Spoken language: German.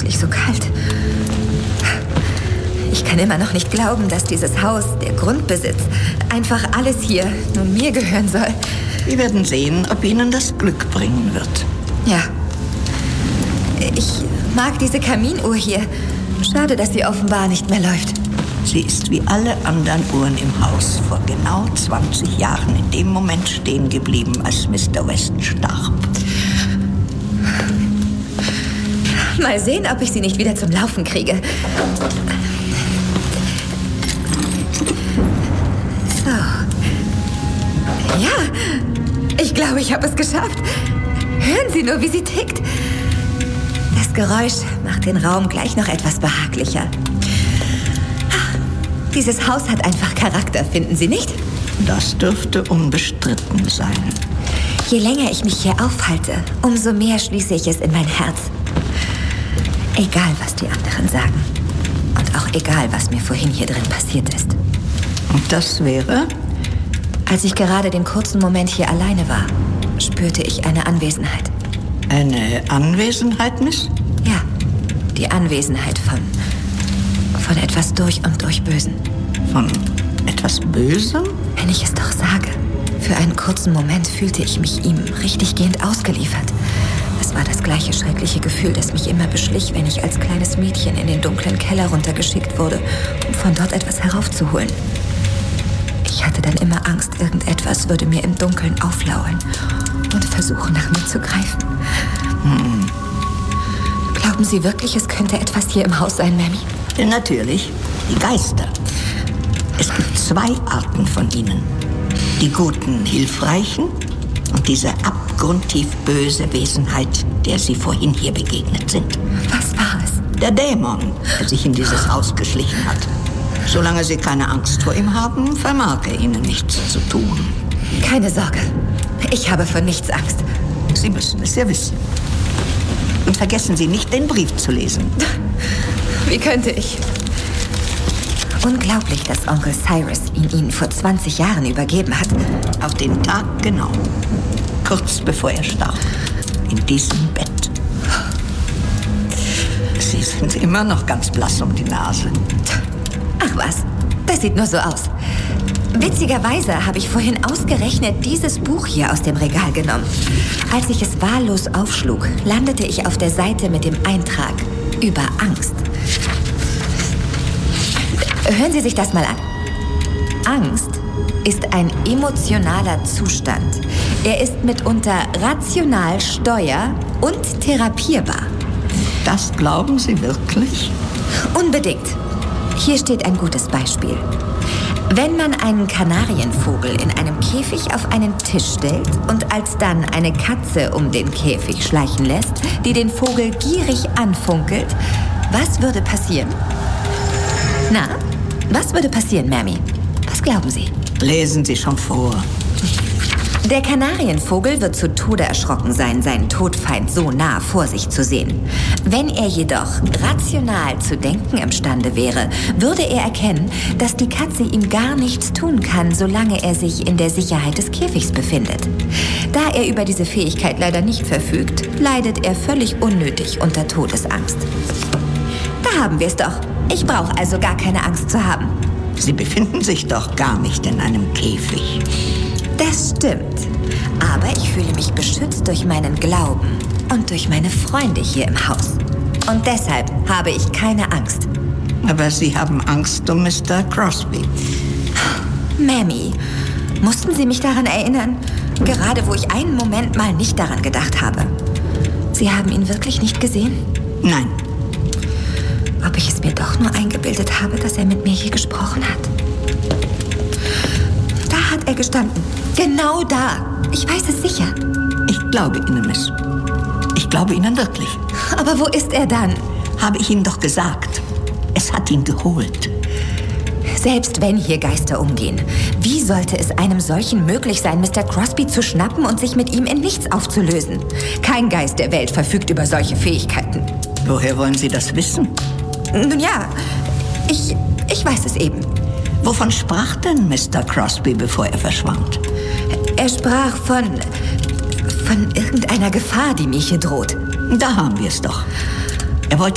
plötzlich so kalt. Ich kann immer noch nicht glauben, dass dieses Haus, der Grundbesitz, einfach alles hier nun mir gehören soll. Wir werden sehen, ob Ihnen das Glück bringen wird. Ja. Ich mag diese Kaminuhr hier. Schade, dass sie offenbar nicht mehr läuft. Sie ist wie alle anderen Uhren im Haus vor genau 20 Jahren in dem Moment stehen geblieben, als Mr. Weston starb. Mal sehen, ob ich sie nicht wieder zum Laufen kriege. So. Ja, ich glaube, ich habe es geschafft. Hören Sie nur, wie sie tickt. Das Geräusch macht den Raum gleich noch etwas behaglicher. Dieses Haus hat einfach Charakter, finden Sie nicht? Das dürfte unbestritten sein. Je länger ich mich hier aufhalte, umso mehr schließe ich es in mein Herz. Egal, was die anderen sagen. Und auch egal, was mir vorhin hier drin passiert ist. Und das wäre? Als ich gerade den kurzen Moment hier alleine war, spürte ich eine Anwesenheit. Eine Anwesenheit, Miss? Ja, die Anwesenheit von etwas durch und durch Bösen. Von etwas Bösem? Wenn ich es doch sage. Für einen kurzen Moment fühlte ich mich ihm richtiggehend ausgeliefert. Es war das gleiche schreckliche Gefühl, das mich immer beschlich, wenn ich als kleines Mädchen in den dunklen Keller runtergeschickt wurde, um von dort etwas heraufzuholen. Ich hatte dann immer Angst, irgendetwas würde mir im Dunkeln auflauern und versuchen, nach mir zu greifen. Glauben Sie wirklich, es könnte etwas hier im Haus sein, Mammy? Natürlich, die Geister. Es gibt 2 Arten von ihnen. Die guten, hilfreichen und diese abgrundtief böse Wesenheit, der Sie vorhin hier begegnet sind. Was war es? Der Dämon, der sich in dieses Haus geschlichen hat. Solange Sie keine Angst vor ihm haben, vermag er Ihnen nichts zu tun. Keine Sorge, ich habe vor nichts Angst. Sie müssen es ja wissen. Und vergessen Sie nicht, den Brief zu lesen. Wie könnte ich? Unglaublich, dass Onkel Cyrus ihn Ihnen vor 20 Jahren übergeben hat. Auf den Tag genau. Kurz bevor er starb. In diesem Bett. Sie sind immer noch ganz blass um die Nase. Ach was, das sieht nur so aus. Witzigerweise habe ich vorhin ausgerechnet dieses Buch hier aus dem Regal genommen. Als ich es wahllos aufschlug, landete ich auf der Seite mit dem Eintrag über Angst. Hören Sie sich das mal an. Angst ist ein emotionaler Zustand. Er ist mitunter rational steuer- und therapierbar. Das glauben Sie wirklich? Unbedingt. Hier steht ein gutes Beispiel. Wenn man einen Kanarienvogel in einem Käfig auf einen Tisch stellt und alsdann eine Katze um den Käfig schleichen lässt, die den Vogel gierig anfunkelt, was würde passieren? Na, was würde passieren, Mammy? Was glauben Sie? Lesen Sie schon vor. Der Kanarienvogel wird zu Tode erschrocken sein, seinen Todfeind so nah vor sich zu sehen. Wenn er jedoch rational zu denken imstande wäre, würde er erkennen, dass die Katze ihm gar nichts tun kann, solange er sich in der Sicherheit des Käfigs befindet. Da er über diese Fähigkeit leider nicht verfügt, leidet er völlig unnötig unter Todesangst. Da haben wir es doch. Ich brauche also gar keine Angst zu haben. Sie befinden sich doch gar nicht in einem Käfig. Das stimmt. Aber ich fühle mich beschützt durch meinen Glauben und durch meine Freunde hier im Haus. Und deshalb habe ich keine Angst. Aber Sie haben Angst um Mr. Crosby. Mammy, mussten Sie mich daran erinnern? Gerade wo ich einen Moment mal nicht daran gedacht habe. Sie haben ihn wirklich nicht gesehen? Nein. Ob ich es mir doch nur eingebildet habe, dass er mit mir hier gesprochen hat? Da hat er gestanden. Genau da. Ich weiß es sicher. Ich glaube Ihnen, Miss. Ich glaube Ihnen wirklich. Aber wo ist er dann? Habe ich Ihnen doch gesagt. Es hat ihn geholt. Selbst wenn hier Geister umgehen, wie sollte es einem solchen möglich sein, Mr. Crosby zu schnappen und sich mit ihm in nichts aufzulösen? Kein Geist der Welt verfügt über solche Fähigkeiten. Woher wollen Sie das wissen? Nun ja, ich weiß es eben. Wovon sprach denn Mr. Crosby, bevor er verschwand? Er sprach von irgendeiner Gefahr, die mir hier droht. Da haben wir es doch. Er wollte